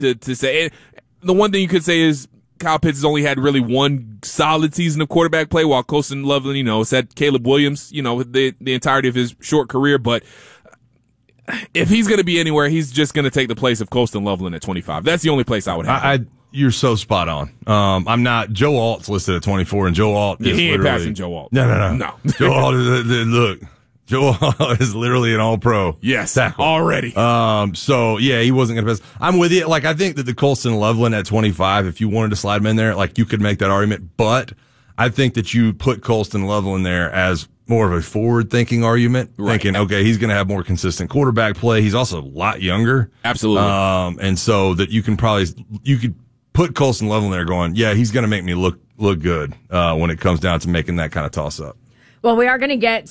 to say. And the one thing you could say is Kyle Pitts has only had really one solid season of quarterback play, while Colston Loveland, has had Caleb Williams, the entirety of his short career. But if he's going to be anywhere, he's just going to take the place of Colston Loveland at 25. That's the only place I would have. You're so spot on. I'm not. Joe Alt's listed at 24, and Joe Alt is he ain't literally passing Joe Alt. No. Joe Alt look. Joe Alt is literally an all-pro. Yes, tackle already. So yeah, he wasn't going to pass. I'm with you. Like, I think that the Colston Loveland at 25, if you wanted to slide him in there, like, you could make that argument. But I think that you put Colston Loveland there as more of a forward-thinking argument, thinking, okay, he's going to have more consistent quarterback play. He's also a lot younger. Absolutely. And so that you could put Colston Loveland there going, yeah, he's going to make me look good when it comes down to making that kind of toss-up. Well, we are going to get